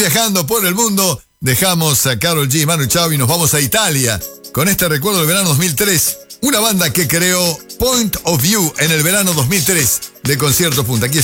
viajando por el mundo. Dejamos a Karol G, Manu Chao y nos vamos a Italia con este recuerdo del verano 2003. Una banda que creó Point of View en el verano 2003 de Concierto Punta. Aquí